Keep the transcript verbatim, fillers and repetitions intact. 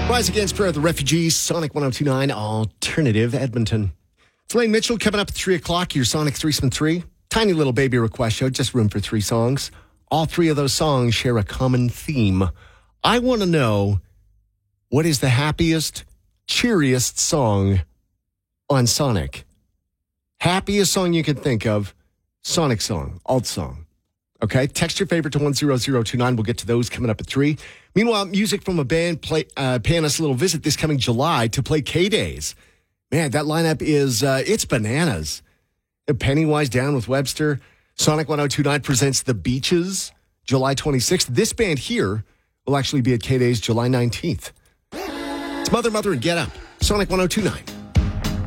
Rise Against Prayer of the Refugees, Sonic one oh two point nine Alternative Edmonton. It's Lane Mitchell coming up at three o'clock, your Sonic Threesome three. Tiny little baby request show, just room for three songs. All three of those songs share a common theme. I want to know, what is the happiest, cheeriest song on Sonic? Happiest song you can think of, Sonic song, alt song. Okay, text your favorite to one zero zero two nine. We'll get to those coming up at three. Meanwhile, music from a band play, uh, paying us a little visit this coming July to play K-Days. Man, that lineup is, uh, it's bananas. Pennywise down with Webster. Sonic one oh two point nine presents The Beaches, July twenty-sixth. This band here will actually be at K-Days July nineteenth. It's Mother, Mother, and Get Up. Sonic one oh two point nine.